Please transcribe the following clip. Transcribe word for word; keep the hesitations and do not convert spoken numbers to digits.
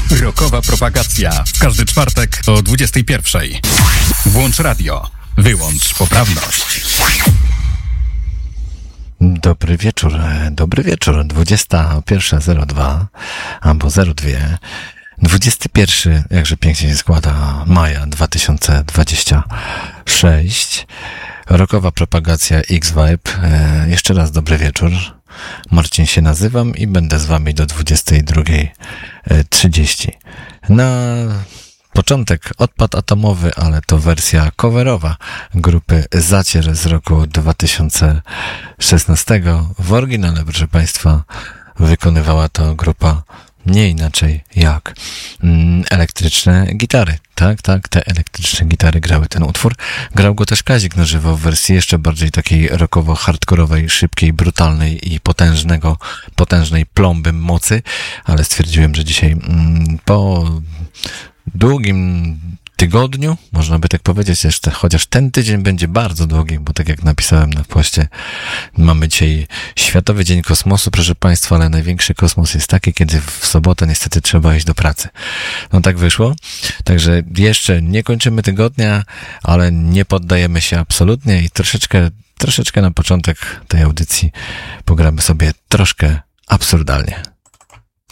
Rockowa propagacja. W każdy czwartek o dwudziestej pierwszej. Włącz radio. Wyłącz poprawność. Dobry wieczór, dobry wieczór. dwudziesta pierwsza zero dwa albo zero dwa. dwudziestego pierwszego, jakże pięknie się składa, maja dwa tysiące dwudziestego szóstego. Rockowa propagacja X-Vibe. E, jeszcze raz dobry wieczór. Marcin się nazywam i będę z wami do dwudziestej drugiej trzydzieści. Na początek odpad atomowy, ale to wersja coverowa grupy Zacier z roku dwa tysiące szesnastego. W oryginale, proszę państwa, wykonywała to grupa nie inaczej jak mm, elektryczne gitary. Tak, tak, te elektryczne gitary grały ten utwór. Grał go też Kazik na żywo w wersji jeszcze bardziej takiej rockowo-hardkorowej, szybkiej, brutalnej i potężnego, potężnej plomby mocy, ale stwierdziłem, że dzisiaj mm, po długim tygodniu, można by tak powiedzieć, jeszcze, chociaż ten tydzień będzie bardzo długi, bo tak jak napisałem na poście, mamy dzisiaj Światowy Dzień Kosmosu, proszę państwa, ale największy kosmos jest taki, kiedy w sobotę niestety trzeba iść do pracy. No tak wyszło, także jeszcze nie kończymy tygodnia, ale nie poddajemy się absolutnie i troszeczkę, troszeczkę na początek tej audycji pogramy sobie troszkę absurdalnie.